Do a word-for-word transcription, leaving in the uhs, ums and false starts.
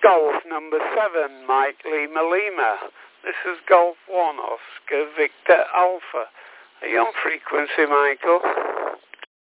Golf number seven, Mike Lima Lima. This is Golf one, Oscar Victor Alpha. Are you on frequency, Michael?